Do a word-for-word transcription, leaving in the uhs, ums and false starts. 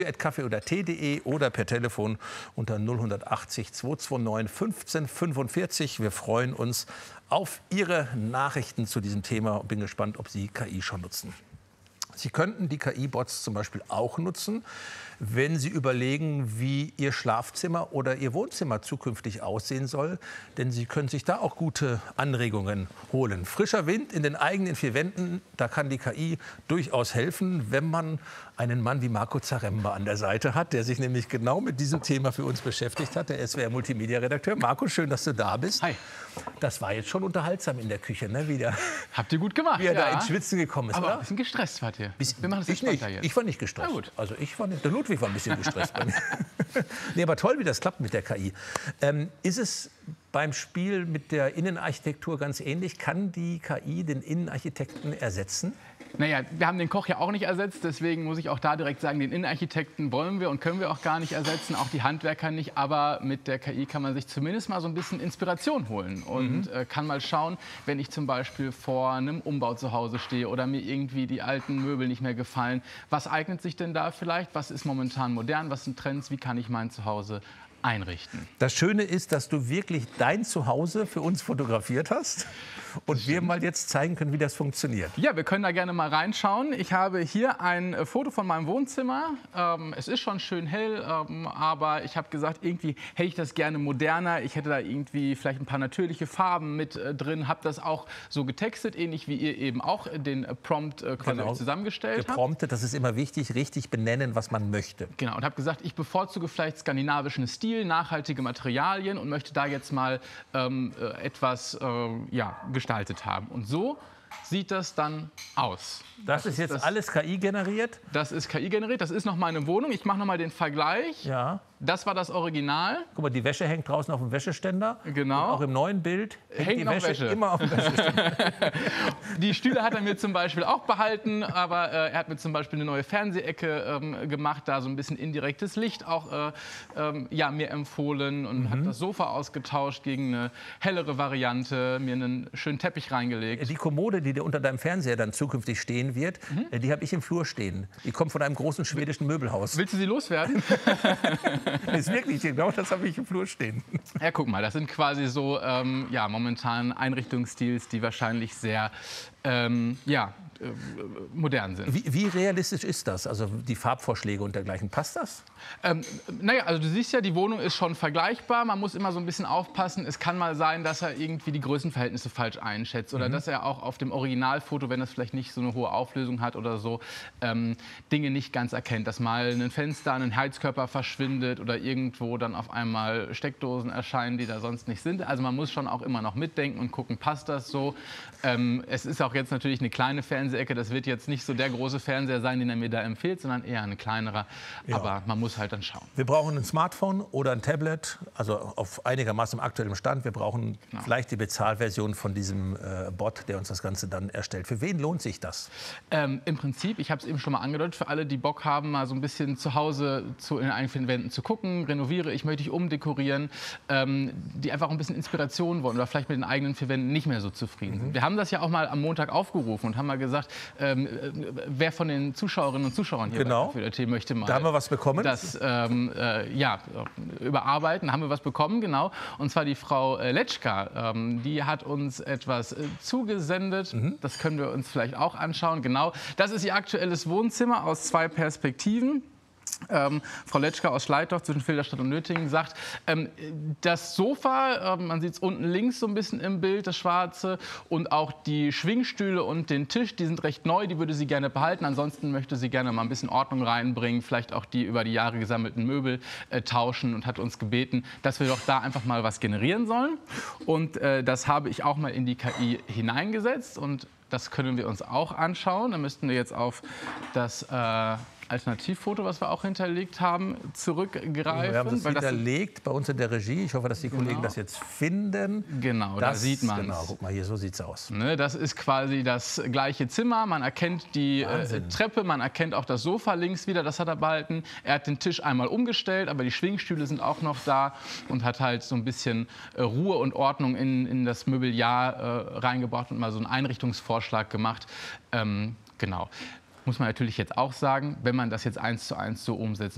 at kaffee oder tee punkt de oder per Telefon unter null achtzig zweihundertneunundzwanzig fünfzehn fünfundvierzig. Wir freuen uns auf Ihre Nachrichten zu diesem Thema und bin gespannt, ob Sie K I schon nutzen. Sie könnten die K I-Bots zum Beispiel auch nutzen, wenn Sie überlegen, wie Ihr Schlafzimmer oder Ihr Wohnzimmer zukünftig aussehen soll. Denn Sie können sich da auch gute Anregungen holen. Frischer Wind in den eigenen vier Wänden, da kann die K I durchaus helfen, wenn man einen Mann wie Marco Zaremba an der Seite hat, der sich nämlich genau mit diesem Thema für uns beschäftigt hat, der S W R-Multimedia-Redakteur. Marco, schön, dass du da bist. Hi. Das war jetzt schon unterhaltsam in der Küche, ne? Wie der, Habt ihr gut gemacht, wie er ja. da ins Schwitzen gekommen ist, Aber oder? ein bisschen gestresst wart ihr. Bis, Wir machen das ich nicht. jetzt. Ich war nicht gestresst. Na gut. Also ich war nicht, der Ludwig war ein bisschen gestresst bei mir. Nee, aber toll, wie das klappt mit der K I. Ähm, ist es beim Spiel mit der Innenarchitektur ganz ähnlich? Kann die K I den Innenarchitekten ersetzen? Naja, wir haben den Koch ja auch nicht ersetzt, deswegen muss ich auch da direkt sagen, den Innenarchitekten wollen wir und können wir auch gar nicht ersetzen, auch die Handwerker nicht, aber mit der K I kann man sich zumindest mal so ein bisschen Inspiration holen und mhm. äh, kann mal schauen, wenn ich zum Beispiel vor einem Umbau zu Hause stehe oder mir irgendwie die alten Möbel nicht mehr gefallen, was eignet sich denn da vielleicht, was ist momentan modern, was sind Trends, wie kann ich mein Zuhause einrichten. Das Schöne ist, dass du wirklich dein Zuhause für uns fotografiert hast und wir mal jetzt zeigen können, wie das funktioniert. Ja, wir können da gerne mal reinschauen. Ich habe hier ein Foto von meinem Wohnzimmer. Ähm, es ist schon schön hell, ähm, aber ich habe gesagt, irgendwie hätte ich das gerne moderner. Ich hätte da irgendwie vielleicht ein paar natürliche Farben mit äh, drin. Habe das auch so getextet, ähnlich wie ihr eben auch den Prompt äh, quasi genau. zusammengestellt habt. Gepromptet, das ist immer wichtig, richtig benennen, was man möchte. Genau, und habe gesagt, ich bevorzuge vielleicht skandinavischen Stil, nachhaltige Materialien und möchte da jetzt mal ähm, äh, etwas äh, ja, gestaltet haben. Und so sieht das dann aus. Das, das ist jetzt das, alles K I generiert? Das ist K I generiert. Das ist noch meine Wohnung. Ich mache noch mal den Vergleich. Ja. Das war das Original. Guck mal, die Wäsche hängt draußen auf dem Wäscheständer. Genau. Und auch im neuen Bild hängt, hängt die noch Wäsche, Wäsche immer auf dem Wäscheständer. Die Stühle hat er mir zum Beispiel auch behalten, aber äh, er hat mir zum Beispiel eine neue Fernsehecke ähm, gemacht, da so ein bisschen indirektes Licht auch äh, ähm, ja, mir empfohlen und mhm. hat das Sofa ausgetauscht gegen eine hellere Variante, mir einen schönen Teppich reingelegt. Die Kommode, die dir unter deinem Fernseher dann zukünftig stehen wird, mhm. die habe ich im Flur stehen. Die kommt von einem großen schwedischen Möbelhaus. Willst du sie loswerden? Das ist wirklich, genau das habe ich im Flur stehen. Ja, guck mal, das sind quasi so ähm, ja, momentan Einrichtungsstils, die wahrscheinlich sehr ähm, ja, äh, modern sind. Wie, wie realistisch ist das? Also die Farbvorschläge und dergleichen, passt das? Ähm, naja, also du siehst ja, die Wohnung ist schon vergleichbar. Man muss immer so ein bisschen aufpassen. Es kann mal sein, dass er irgendwie die Größenverhältnisse falsch einschätzt oder mhm. dass er auch auf dem Originalfoto, wenn das vielleicht nicht so eine hohe Auflösung hat oder so, ähm, Dinge nicht ganz erkennt. Dass mal ein Fenster, ein Heizkörper verschwindet oder irgendwo dann auf einmal Steckdosen erscheinen, die da sonst nicht sind. Also man muss schon auch immer noch mitdenken und gucken, passt das so? Ähm, es ist auch jetzt natürlich eine kleine Fernsehecke. Das wird jetzt nicht so der große Fernseher sein, den er mir da empfiehlt, sondern eher ein kleinerer. Ja. Aber man muss halt dann schauen. Wir brauchen ein Smartphone oder ein Tablet, also auf einigermaßen aktuellem Stand. Wir brauchen genau. vielleicht die Bezahlversion von diesem äh, Bot, der uns das Ganze dann erstellt. Für wen lohnt sich das? Ähm, Im Prinzip, ich habe es eben schon mal angedeutet, für alle, die Bock haben, mal so ein bisschen zu Hause zu, in eigenen Wänden zu gucken, renoviere ich, möchte ich umdekorieren, ähm, die einfach ein bisschen Inspiration wollen oder vielleicht mit den eigenen vier Wänden nicht mehr so zufrieden sind. Mhm. Wir haben das ja auch mal am Montag aufgerufen und haben mal gesagt, ähm, wer von den Zuschauerinnen und Zuschauern hier genau. bei Kaffee oder Tee möchte mal da haben wir was bekommen. Das ähm, äh, ja, überarbeiten, haben wir was bekommen, genau. Und zwar die Frau äh, Letschka, ähm, die hat uns etwas äh, zugesendet. Mhm. Das können wir uns vielleicht auch anschauen, genau. Das ist ihr aktuelles Wohnzimmer aus zwei Perspektiven. Ähm, Frau Letschka aus Schleitorf zwischen Filderstadt und Nöttingen sagt, ähm, das Sofa, ähm, man sieht es unten links so ein bisschen im Bild, das schwarze, und auch die Schwingstühle und den Tisch, die sind recht neu, die würde sie gerne behalten. Ansonsten möchte sie gerne mal ein bisschen Ordnung reinbringen, vielleicht auch die über die Jahre gesammelten Möbel äh, tauschen und hat uns gebeten, dass wir doch da einfach mal was generieren sollen. Und äh, das habe ich auch mal in die K I hineingesetzt und das können wir uns auch anschauen. Da müssten wir jetzt auf das äh, Alternativfoto, was wir auch hinterlegt haben, zurückgreifen. Wir haben das hinterlegt bei uns in der Regie. Ich hoffe, dass die Kollegen genau. das jetzt finden. Genau, das, da sieht man es. Genau, guck mal hier, so sieht es aus. Ne, das ist quasi das gleiche Zimmer. Man erkennt die äh, Treppe, man erkennt auch das Sofa links wieder, das hat er behalten. Er hat den Tisch einmal umgestellt, aber die Schwingstühle sind auch noch da und hat halt so ein bisschen äh, Ruhe und Ordnung in, in das Möbeljahr äh, reingebracht und mal so einen Einrichtungsvorschlag gemacht. Ähm, genau. Muss man natürlich jetzt auch sagen, wenn man das jetzt eins zu eins so umsetzt,